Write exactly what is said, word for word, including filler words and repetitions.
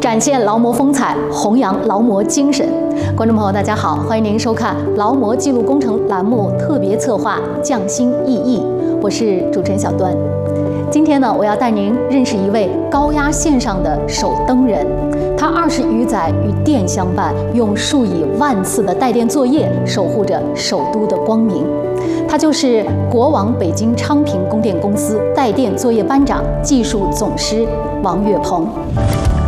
展现劳模风采，弘扬劳模精神。观众朋友，大家好，欢迎您收看劳模记录工程栏目特别策划《匠心意义》，我是主持人小端。今天呢，我要带您认识一位高压线上的守灯人。他二十余载与电相伴，用数以万次的带电作业守护着首都的光明。他就是国网北京昌平供电公司带电作业班长、技术总师王岳鹏。